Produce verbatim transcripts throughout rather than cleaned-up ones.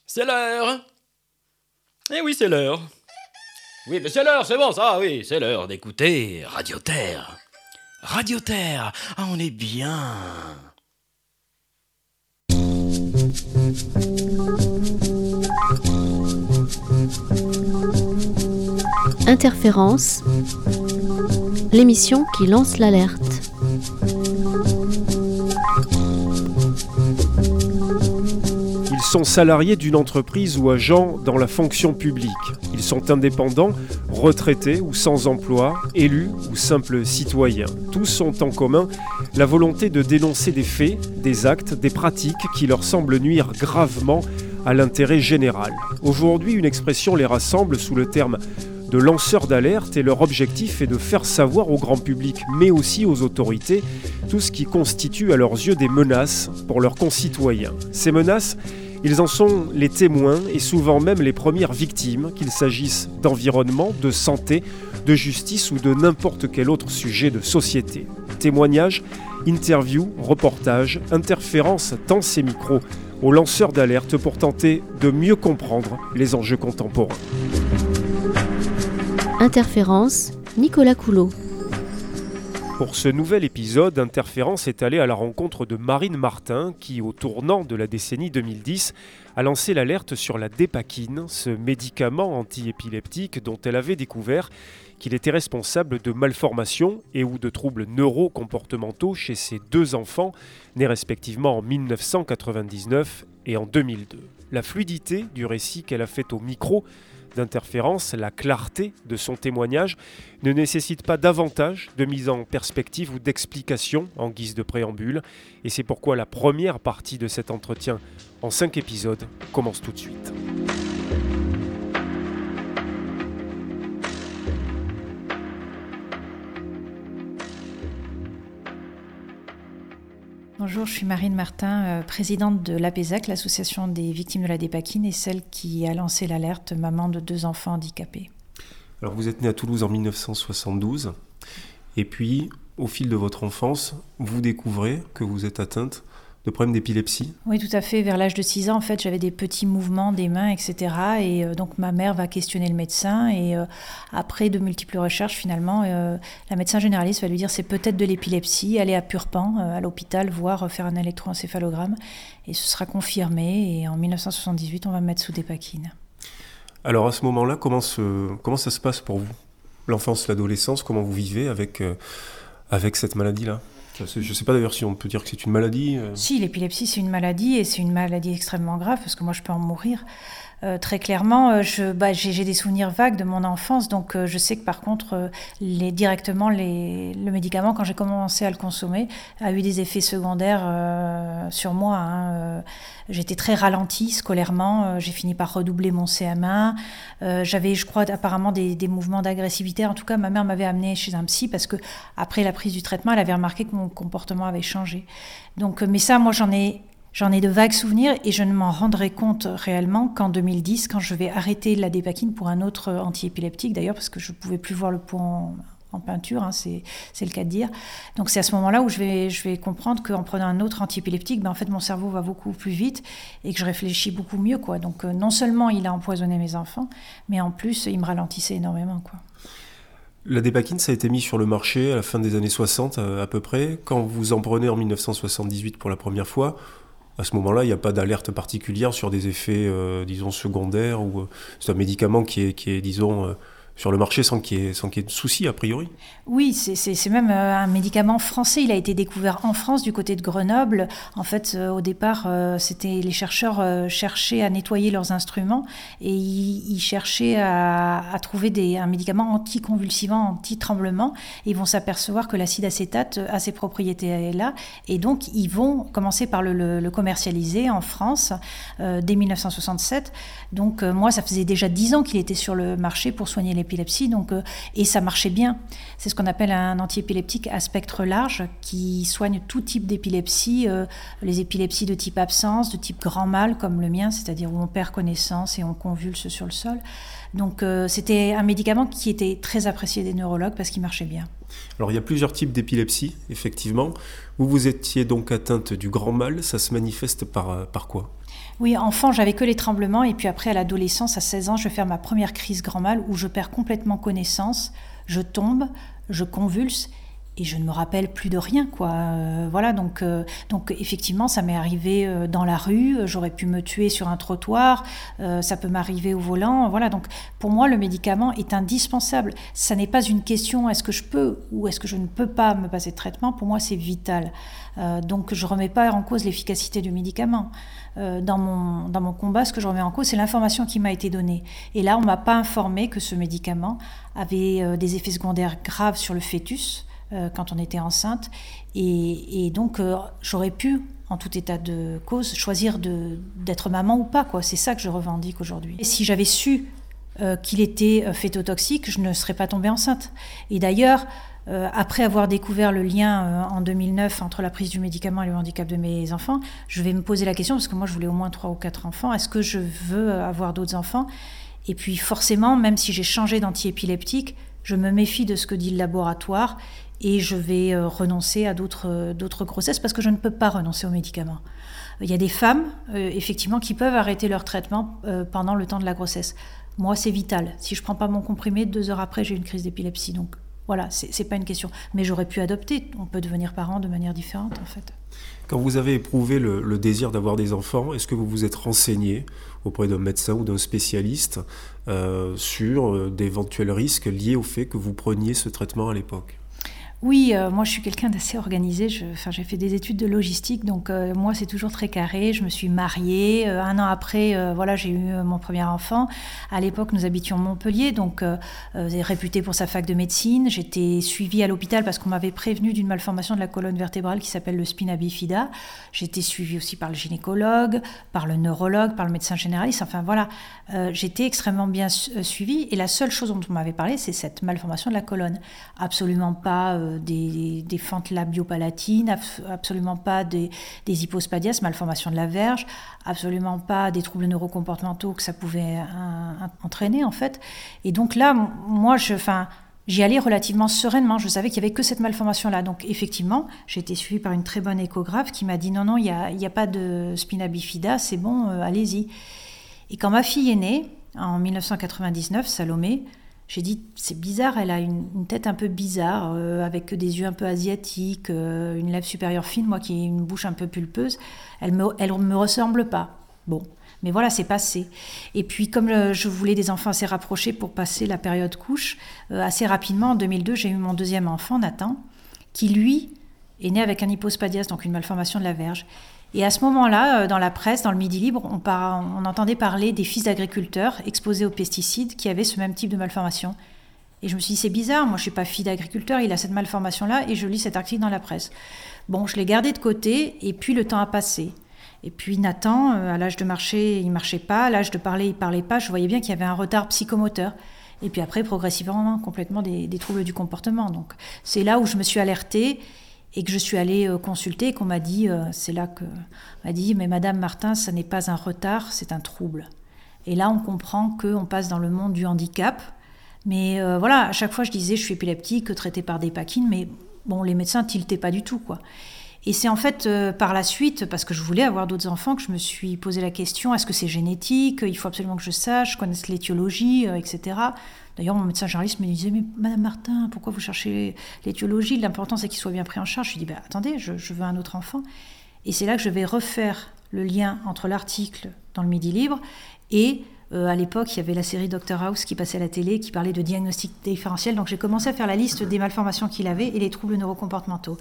C'est l'heure. Eh oui, c'est l'heure. Oui, mais c'est l'heure, c'est bon ça, oui, c'est l'heure d'écouter Radio Terre. Radio Terre, ah, on est bien. Interférence, l'émission qui lance l'alerte. Ils sont salariés d'une entreprise ou agents dans la fonction publique. Ils sont indépendants, retraités ou sans emploi, élus ou simples citoyens. Tous ont en commun la volonté de dénoncer des faits, des actes, des pratiques qui leur semblent nuire gravement à l'intérêt général. Aujourd'hui, une expression les rassemble sous le terme de lanceurs d'alerte et leur objectif est de faire savoir au grand public, mais aussi aux autorités, tout ce qui constitue à leurs yeux des menaces pour leurs concitoyens. Ces menaces, ils en sont les témoins et souvent même les premières victimes, qu'il s'agisse d'environnement, de santé, de justice ou de n'importe quel autre sujet de société. Témoignages, interviews, reportages, interférences tendent ces micros aux lanceurs d'alerte pour tenter de mieux comprendre les enjeux contemporains. Interférence, Nicolas Coulot. Pour ce nouvel épisode, Interférence est allé à la rencontre de Marine Martin qui, au tournant de la décennie deux mille dix, a lancé l'alerte sur la dépakine, ce médicament antiépileptique dont elle avait découvert qu'il était responsable de malformations et ou de troubles neurocomportementaux chez ses deux enfants, nés respectivement en dix-neuf cent quatre-vingt-dix-neuf et en deux mille deux. La fluidité du récit qu'elle a fait au micro d'Interférence, la clarté de son témoignage ne nécessite pas davantage de mise en perspective ou d'explication en guise de préambule. Et c'est pourquoi la première partie de cet entretien, en cinq épisodes, commence tout de suite. Bonjour, je suis Marine Martin, euh, présidente de l'A P E S A C, l'association des victimes de la dépakine, et celle qui a lancé l'alerte, maman de deux enfants handicapés. Alors vous êtes née à Toulouse en dix-neuf cent soixante-douze, et puis au fil de votre enfance, vous découvrez que vous êtes atteinte de problèmes d'épilepsie. Oui, tout à fait. Vers l'âge de six ans, en fait, j'avais des petits mouvements des mains, et cetera. Et euh, donc, ma mère va questionner le médecin. Et euh, après de multiples recherches, finalement, euh, la médecin généraliste va lui dire c'est peut-être de l'épilepsie. Aller à Purpan, euh, à l'hôpital, voir euh, faire un électroencéphalogramme. Et ce sera confirmé. Et en dix-neuf cent soixante-dix-huit, on va me mettre sous dépakine. Alors, à ce moment-là, comment, se, comment ça se passe pour vous ? L'enfance, l'adolescence, comment vous vivez avec, euh, avec cette maladie-là ? Je ne sais pas d'ailleurs si on peut dire que c'est une maladie. Euh... Si, l'épilepsie, c'est une maladie et c'est une maladie extrêmement grave parce que moi, je peux en mourir. Euh, très clairement, je, bah, j'ai, j'ai des souvenirs vagues de mon enfance, donc euh, je sais que par contre, euh, les, directement, les, le médicament, quand j'ai commencé à le consommer, a eu des effets secondaires euh, sur moi. Hein. Euh, j'étais très ralentie scolairement, euh, j'ai fini par redoubler mon C M un. Euh, j'avais, je crois, apparemment des, des mouvements d'agressivité. En tout cas, ma mère m'avait amenée chez un psy parce que après la prise du traitement, elle avait remarqué que mon comportement avait changé. Donc, mais ça, moi, j'en ai... J'en ai de vagues souvenirs et je ne m'en rendrai compte réellement qu'en deux mille dix, quand je vais arrêter la dépakine pour un autre antiépileptique, d'ailleurs, parce que je ne pouvais plus voir le pot en, en peinture, hein, c'est, c'est le cas de dire. Donc c'est à ce moment-là où je vais, je vais comprendre qu'en prenant un autre antiépileptique, ben, en fait, mon cerveau va beaucoup plus vite et que je réfléchis beaucoup mieux, quoi. Donc euh, non seulement il a empoisonné mes enfants, mais en plus, il me ralentissait énormément, quoi. La dépakine, ça a été mis sur le marché à la fin des années soixante à, à peu près. Quand vous en prenez en dix-neuf cent soixante-dix-huit pour la première fois, à ce moment-là, il n'y a pas d'alerte particulière sur des effets, euh, disons, secondaires ou euh, c'est un médicament qui est, qui est disons, euh, sur le marché sans qu'il y ait, sans qu'il y ait de soucis, a priori. Oui, c'est, c'est, c'est même euh, un médicament français. Il a été découvert en France, du côté de Grenoble. En fait, euh, au départ, euh, c'était les chercheurs euh, cherchaient à nettoyer leurs instruments et ils, ils cherchaient à, à trouver des, un médicament anticonvulsivant, anti-tremblement. Et ils vont s'apercevoir que l'acide acétate a ces propriétés-là. Et donc, ils vont commencer par le, le, le commercialiser en France euh, dès dix-neuf cent soixante-sept. Donc, euh, moi, ça faisait déjà dix ans qu'il était sur le marché pour soigner les épilepsie, donc, euh, et ça marchait bien. C'est ce qu'on appelle un antiépileptique à spectre large qui soigne tout type d'épilepsie, euh, les épilepsies de type absence, de type grand mal comme le mien, c'est-à-dire où on perd connaissance et on convulse sur le sol. Donc euh, c'était un médicament qui était très apprécié des neurologues parce qu'il marchait bien. Alors il y a plusieurs types d'épilepsie, effectivement. Vous, vous étiez donc atteinte du grand mal, ça se manifeste par, par quoi ? Oui, enfant, j'avais que les tremblements. Et puis après, à l'adolescence, à seize ans, je vais faire ma première crise grand mal où je perds complètement connaissance. Je tombe, je convulse. Et je ne me rappelle plus de rien, quoi. Euh, voilà, donc, euh, donc effectivement, ça m'est arrivé euh, dans la rue. J'aurais pu me tuer sur un trottoir. Euh, ça peut m'arriver au volant. Voilà, donc pour moi, le médicament est indispensable. Ça n'est pas une question est-ce que je peux ou est-ce que je ne peux pas me passer de traitement. Pour moi, c'est vital. Euh, donc je ne remets pas en cause l'efficacité du médicament. Euh, dans mon, dans mon combat, ce que je remets en cause, c'est l'information qui m'a été donnée. Et là, on ne m'a pas informé que ce médicament avait euh, des effets secondaires graves sur le fœtus. Euh, quand on était enceinte. Et, et donc, euh, j'aurais pu, en tout état de cause, choisir de, d'être maman ou pas, quoi. C'est ça que je revendique aujourd'hui. Et si j'avais su euh, qu'il était euh, phétotoxique, je ne serais pas tombée enceinte. Et d'ailleurs, euh, après avoir découvert le lien euh, en deux mille neuf entre la prise du médicament et le handicap de mes enfants, je vais me poser la question, parce que moi, je voulais au moins trois ou quatre enfants. Est-ce que je veux avoir d'autres enfants ? Et puis, forcément, même si j'ai changé d'antiépileptique, je me méfie de ce que dit le laboratoire et je vais euh, renoncer à d'autres, euh, d'autres grossesses parce que je ne peux pas renoncer aux médicaments. Il y a des femmes, euh, effectivement, qui peuvent arrêter leur traitement euh, pendant le temps de la grossesse. Moi, c'est vital. Si je ne prends pas mon comprimé, deux heures après, j'ai une crise d'épilepsie. Donc voilà, c'est, c'est pas une question. Mais j'aurais pu adopter. On peut devenir parent de manière différente, en fait. Quand vous avez éprouvé le, le désir d'avoir des enfants, est-ce que vous vous êtes renseigné auprès d'un médecin ou d'un spécialiste euh, sur euh, d'éventuels risques liés au fait que vous preniez ce traitement à l'époque ? Oui, euh, moi je suis quelqu'un d'assez organisé. Je, enfin, j'ai fait des études de logistique, donc euh, moi c'est toujours très carré. Je me suis mariée. Euh, un an après, euh, voilà, j'ai eu euh, mon premier enfant. À l'époque, nous habitions Montpellier, donc euh, euh, réputé pour sa fac de médecine. J'étais suivie à l'hôpital parce qu'on m'avait prévenu d'une malformation de la colonne vertébrale qui s'appelle le spina bifida. J'étais suivie aussi par le gynécologue, par le neurologue, par le médecin généraliste. Enfin voilà, euh, j'étais extrêmement bien su- suivie. Et la seule chose dont on m'avait parlé, c'est cette malformation de la colonne. Absolument pas euh, Des, des fentes labiopalatines, absolument pas des, des hypospadias, malformation de la verge, absolument pas des troubles neurocomportementaux que ça pouvait un, un, entraîner en fait. Et donc là, moi, je, enfin, j'y allais relativement sereinement. Je savais qu'il n'y avait que cette malformation-là. Donc effectivement, j'ai été suivie par une très bonne échographe qui m'a dit non, non, il n'y a, y a pas de spina bifida, c'est bon, euh, allez-y. Et quand ma fille est née, en dix-neuf cent quatre-vingt-dix-neuf, Salomé, j'ai dit, c'est bizarre, elle a une, une tête un peu bizarre, euh, avec des yeux un peu asiatiques, euh, une lèvre supérieure fine, moi qui ai une bouche un peu pulpeuse. Elle me, elle me ressemble pas. Bon, mais voilà, c'est passé. Et puis, comme je, je voulais des enfants assez rapprochés pour passer la période couche, euh, assez rapidement, en deux mille deux, j'ai eu mon deuxième enfant, Nathan, qui, lui, est né avec un hypospadias, donc une malformation de la verge. Et à ce moment-là, dans la presse, dans le Midi Libre, on, par, on entendait parler des fils d'agriculteurs exposés aux pesticides qui avaient ce même type de malformation. Et je me suis dit, c'est bizarre, moi je ne suis pas fille d'agriculteur, il a cette malformation-là, et je lis cet article dans la presse. Bon, je l'ai gardé de côté, et puis le temps a passé. Et puis Nathan, à l'âge de marcher, il ne marchait pas, à l'âge de parler, il ne parlait pas, je voyais bien qu'il y avait un retard psychomoteur. Et puis après, progressivement, complètement des, des troubles du comportement. Donc c'est là où je me suis alertée, et que je suis allée euh, consulter, et qu'on m'a dit, euh, c'est là qu'on m'a dit, mais Madame Martin, ça n'est pas un retard, c'est un trouble. Et là, on comprend qu'on passe dans le monde du handicap. Mais euh, voilà, à chaque fois, je disais, je suis épileptique, traitée par des paquines, mais bon, les médecins tiltaient pas du tout, quoi. Et c'est en fait euh, par la suite, parce que je voulais avoir d'autres enfants, que je me suis posé la question, est-ce que c'est génétique ? Il faut absolument que je sache, je connaisse l'étiologie, euh, et cetera. D'ailleurs, mon médecin généraliste me disait, mais Madame Martin, pourquoi vous cherchez l'étiologie ? L'important, c'est qu'il soit bien pris en charge. Je lui dis, bah, attendez, je, je veux un autre enfant. Et c'est là que je vais refaire le lien entre l'article dans le Midi Libre et, euh, à l'époque, il y avait la série Doctor House qui passait à la télé, qui parlait de diagnostic différentiel. Donc, j'ai commencé à faire la liste des malformations qu'il avait et les troubles neurocomportementaux.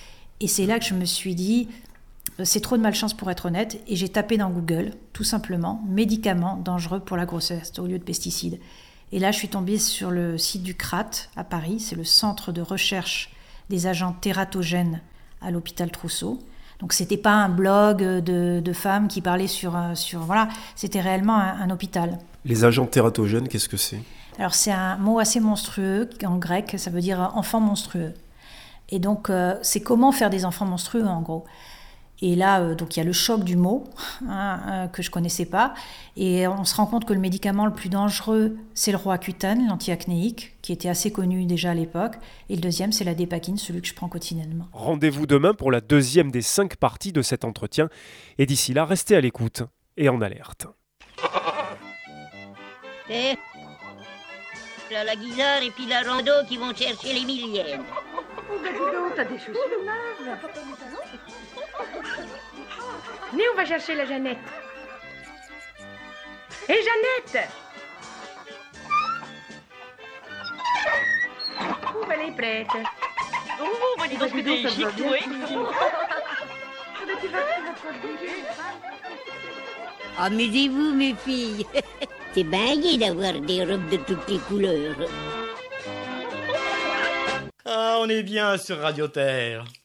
Et c'est là que je me suis dit, c'est trop de malchance pour être honnête. Et j'ai tapé dans Google, tout simplement, médicaments dangereux pour la grossesse au lieu de pesticides. Et là, je suis tombée sur le site du C R A T à Paris, c'est le Centre de recherche des agents tératogènes à l'hôpital Trousseau. Donc, c'était pas un blog de, de femmes qui parlaient sur, sur... Voilà, c'était réellement un, un hôpital. Les agents tératogènes, qu'est-ce que c'est ? Alors, c'est un mot assez monstrueux, en grec, ça veut dire enfant monstrueux. Et donc, euh, c'est comment faire des enfants monstrueux, en gros. Et là, euh, donc il y a le choc du mot, hein, euh, que je ne connaissais pas. Et on se rend compte que le médicament le plus dangereux, c'est le Roaccutane, l'antiacnéique, qui était assez connu déjà à l'époque. Et le deuxième, c'est la dépakine, celui que je prends quotidiennement. Rendez-vous demain pour la deuxième des cinq parties de cet entretien. Et d'ici là, restez à l'écoute. et en alerte. Eh, là, la guisarde et puis la rando qui vont chercher les millièmes. Oh, ben dis donc, t'as des chaussures neuves. Venez, on va chercher la Jeannette. Hé, hey, Jeannette! Oh, ben, elle est prête. Oh, bah dis donc que t'es chic, oui. Amusez-vous, mes filles. C'est bien gai d'avoir des robes de toutes les couleurs. Ah, on est bien sur Radio Terre.